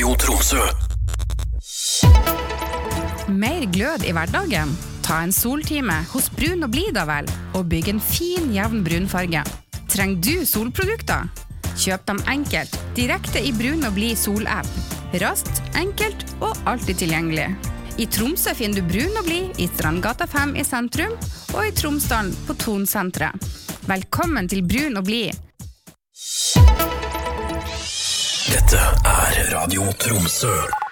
Radio Tromsø. Mer glød I hverdagen? Ta en soltime hos Brun og Blid da vel, og bygg en fin, jevn brunfarge. Trenger du solprodukter? Kjøp dem enkelt, direkte I Brun og Blid sol-app. Raskt, enkelt og alltid tilgjengelig. I Tromsø finner du Brun og Blid I Strandgata 5 I sentrum, og I Tromsdalen på Tonsentret. Velkommen til Brun og Blid. Dette Radio Tromsø.